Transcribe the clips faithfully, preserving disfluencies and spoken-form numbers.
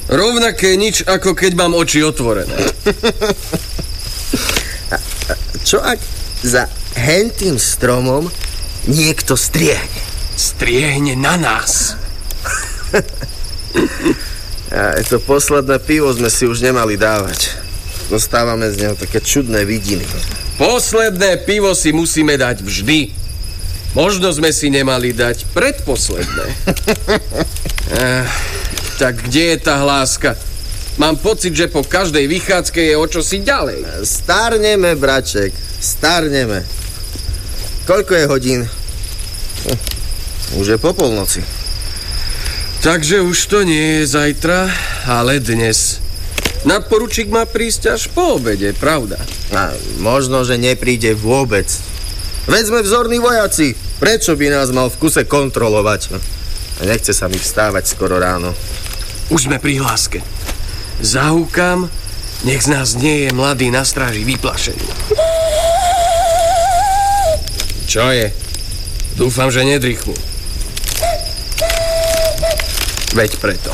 Rovnaké nič, ako keď mám oči otvorené. a, a čo ak za hentým stromom niekto striehne? Striehne na nás. A to posledné pivo sme si už nemali dávať. Dostávame z neho také čudné vidiny. Posledné pivo si musíme dať vždy. Možno sme si nemali dať predposledné. eh, tak kde je tá hláska? Mám pocit, že po každej vychádzke je o čosi ďalej. Starneme, braček, starneme. Koľko je hodín? Hm, už je po polnoci. Takže už to nie je zajtra, ale dnes. Nadporučík má prísť až po obede, pravda? A možno, že nepríde vôbec. Veď sme vzorní vojaci. Prečo by nás mal v kuse kontrolovať? Nechce sa mi vstávať skoro ráno. Už sme pri hláske. Zahúkam, nech z nás nie je mladý na stráži vyplašený. Čo je? Dúfam, že nedrychnú. Veď preto.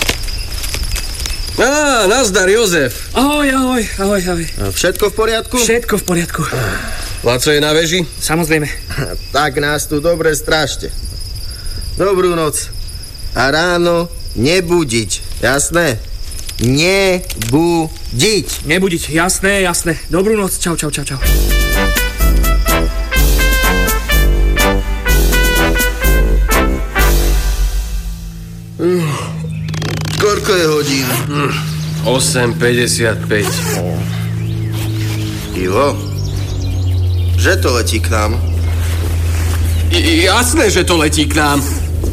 Á, nazdar, Jozef. Ahoj, ahoj, ahoj, ahoj. Všetko v poriadku? Všetko v poriadku. Laco je na veži? Samozrejme. Tak nás tu dobre strážte. Dobrú noc. A ráno nebudiť, jasné? Nebudiť. Nebudiť, jasné, jasné. Dobrú noc, čau, čau, čau, čau. Koľko je hodín? osem päťdesiatpäť. Ivo, že to letí k nám? I, jasné, že to letí k nám.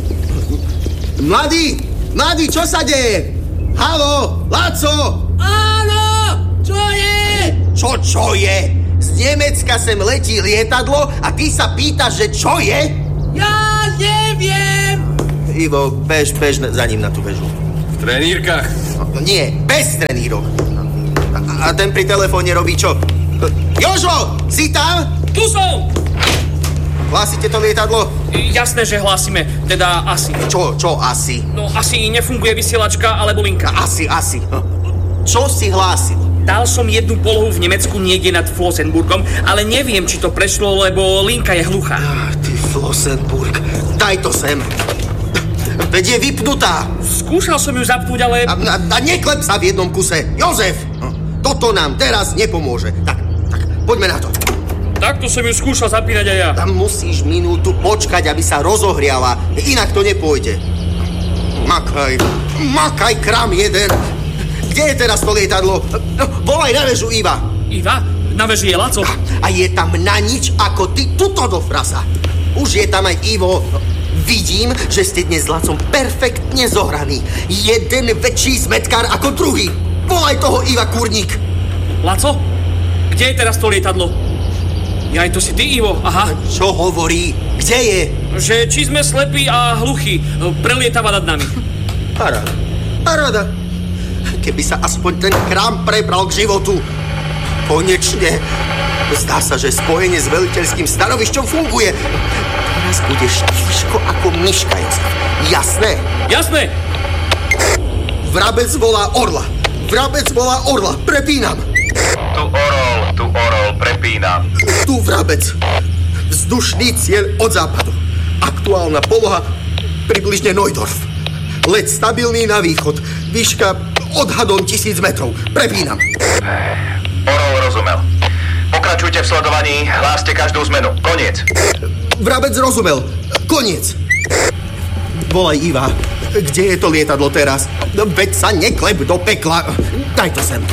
Mladý, mladý, čo sa deje? Haló, Laco! Áno, čo je? Čo, čo je? Z Nemecka sem letí lietadlo a ty sa pýtaš, že čo je? Ja neviem. Ivo, bež, bež za ním na tú väžu. V trenírkach? No, nie, bez trenírok. A, a ten pri telefóne robí čo? Jožo, si tam? Tu som. Hlásite to lietadlo? Jasné, že hlásime, teda asi. Čo, čo asi? No asi nefunguje vysielačka alebo linka. Asi, asi. Čo si hlásil? Dal som jednu polohu v Nemecku niekde nad Flossenburgom, ale neviem, či to prešlo, lebo linka je hluchá. Ah, ty Flossenburg, daj to sem. Veď je vypnutá. Skúšal som ju zapnúť, ale... A, a, a neklep sa v jednom kuse. Jozef, toto nám teraz nepomôže. Tak, tak, poďme na to. Takto som ju skúšal zapínať aj ja. Tam musíš minútu počkať, aby sa rozohriala. Inak to nepôjde. Makaj, makaj, kram jeden. Kde je teraz to lietadlo? Volaj na vežu Iva. Iva? Na veži je Laco. A je tam na nič ako ty tuto do frasa. Už je tam aj Ivo. Vidím, že ste dnes s Lacom perfektne zohraní. Jeden väčší zmetkár ako druhý. Volaj toho Iva, kurník. Laco? Kde je teraz to lietadlo? Jaj, to si ty, Ivo, aha. Čo hovorí? Kde je? Že či sme slepí a hluchí. Prelietava nad nami. Paráda, paráda. Keby sa aspoň ten krám prebral k životu. Konečne. Zdá sa, že spojenie s veliteľským stanovišťom funguje. Teraz budeš tiško ako myška, Jozef. Jasné? Jasné. Vrabec volá orla. Vrabec volá orla. Prepínam. Tu orol, tu orol, prepínam. Tu vrabec. Vzdušný cieľ od západu. Aktuálna poloha približne Neudorf. Let stabilný na východ. Výška odhadom tisíc metrov. Prepínam. Orol rozumel. Pokračujte v sledovaní, hláste každú zmenu. Koniec. Vrabec rozumel. Koniec. Volaj Iva. Kde je to lietadlo teraz? Veď sa neklep do pekla. Daj to sem.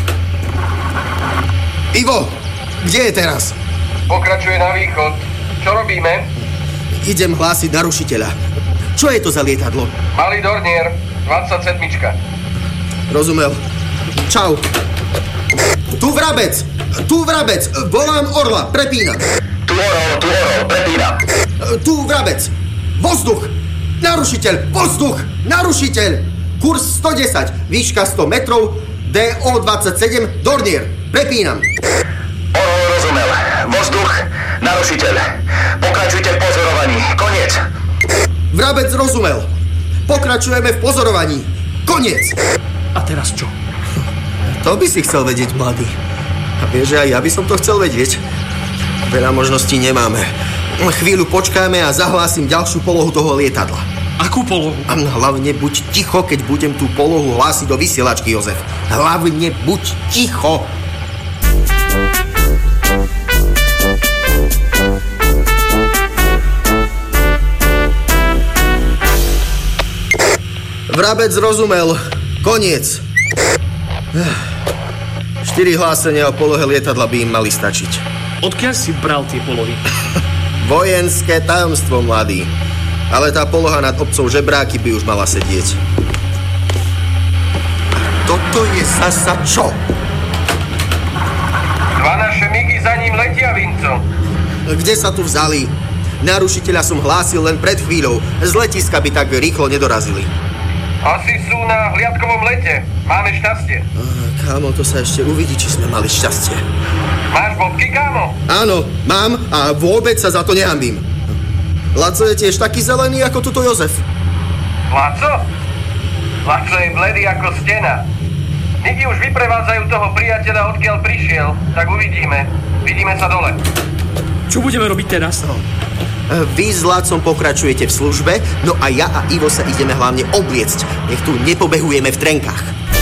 Ivo, kde je teraz? Pokračuje na východ. Čo robíme? Idem hlásiť narušiteľa. Čo je to za lietadlo? Malý Dornier, dvadsaťsedem. Rozumel. Čau. Tu vrabec. Tu vrabec. Volám orla. Prepínam. Tu orol, tu orol, prepínam. Tu vrabec. Vozduch. Narušiteľ. Vozduch. Narušiteľ. Kurs sto desať. Výška sto metrov. dé ó dvadsaťsedem. Dornier. Prepínam. Orol rozumel. Vzduch, narušiteľ. Pokračujte v pozorovaní. Koniec. Vrabec rozumel. Pokračujeme v pozorovaní. Koniec. A teraz čo? To by si chcel vedieť, mladý. A vieš, že aj ja by som to chcel vedieť. Veľa možností nemáme. Chvíľu počkáme a zahlásim ďalšiu polohu toho lietadla. Akú polohu? A hlavne buď ticho, keď budem tú polohu hlásiť do vysielačky, Jozef. Hlavne buď ticho. Vrabec rozumel. Koniec. Štyri hlásenia o polohe lietadla by im mali stačiť. Odkiaľ si bral tie polohy? Vojenské tajomstvo, mladý. Ale tá poloha nad obcov Žebráky by už mala sedieť. A toto je zasa čo? Dva naše migy za ním letia, Vinco. Kde sa tu vzali? Narušiteľa som hlásil len pred chvíľou. Z letiska by tak rýchlo nedorazili. Asi sú na hliadkovom lete. Máme šťastie. Ah, kámo, to sa ešte uvidí, či sme mali šťastie. Máš bodky, kámo? Áno, mám a vôbec sa za to nehambím. Laco je tiež taký zelený ako tuto Jozef. Laco? Laco je bledý ako stena. Migy už vyprevádzajú toho priateľa, odkiaľ prišiel. Tak uvidíme. Vidíme sa dole. Čo budeme robiť teraz? No. Vy s Lacom pokračujete v službe, no a ja a Ivo sa ideme hlavne obliecť. Nech tu nepobehujeme v trenkách.